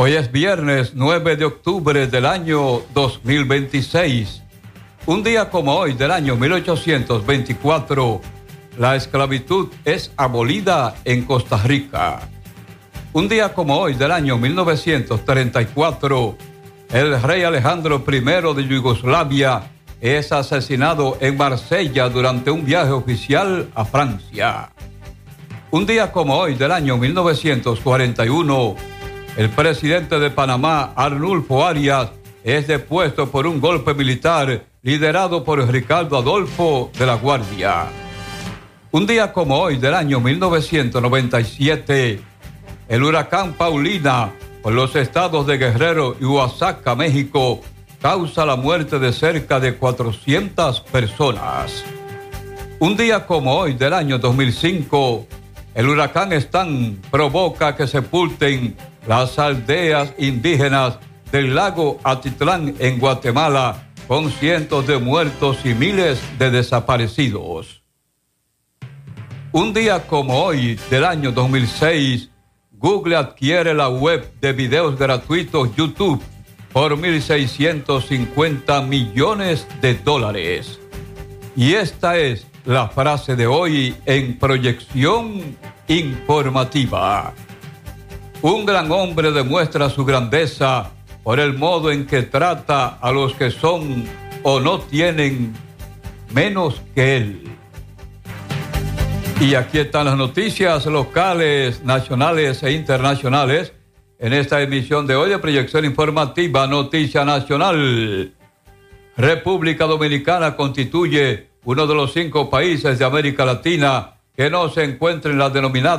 Hoy es viernes 9 de octubre del año 2026. Un día como hoy del año 1824, la esclavitud es abolida en Costa Rica. Un día como hoy del año 1934, el rey Alejandro I de Yugoslavia es asesinado en Marsella durante un viaje oficial a Francia. Un día como hoy del año 1941, el presidente de Panamá, Arnulfo Arias, es depuesto por un golpe militar liderado por Ricardo Adolfo de la Guardia. Un día como hoy del año 1997, el huracán Paulina, por los estados de Guerrero y Oaxaca, México, causa la muerte de cerca de 400 personas. Un día como hoy del año 2005, el huracán Stan provoca que sepulten las aldeas indígenas del lago Atitlán en Guatemala, con cientos de muertos y miles de desaparecidos. Un día como hoy del año 2006, Google adquiere la web de videos gratuitos YouTube por $1.650 millones. Y esta es la frase de hoy en Proyección Informativa. Un gran hombre demuestra su grandeza por el modo en que trata a los que son o no tienen menos que él. Y aquí están las noticias locales, nacionales e internacionales en esta emisión de hoy de Proyección Informativa Noticia Nacional. República Dominicana constituye uno de los 5 países de América Latina que no se encuentran en la denominada